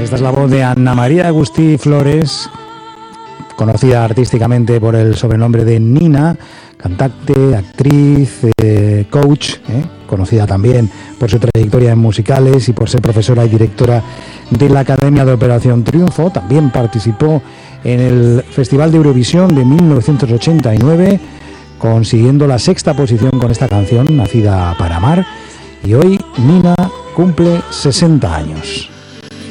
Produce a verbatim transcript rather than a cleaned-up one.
Esta es la voz de Ana María Agustí Flores, conocida artísticamente por el sobrenombre de Nina, cantante, actriz, eh, coach, eh, conocida también por su trayectoria en musicales y por ser profesora y directora de la Academia de Operación Triunfo. También participó en el Festival de Eurovisión de mil novecientos ochenta y nueve, consiguiendo la sexta posición con esta canción, Nacida para amar. Y hoy Nina cumple sesenta años.